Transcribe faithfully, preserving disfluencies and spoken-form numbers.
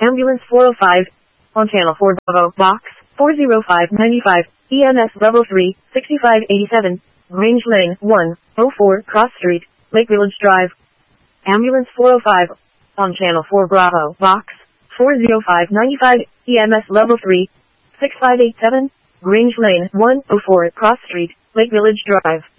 Ambulance four oh five. On channel four Bravo, box four oh five ninety-five, E M S level three, sixty-five eighty-seven, range lane one oh four, Cross Street, Lake Village Drive. Ambulance four oh five. On channel four Bravo, box four oh five ninety-five, E M S level three, sixty-five eighty-seven, range lane one oh four, Cross Street, Lake Village Drive.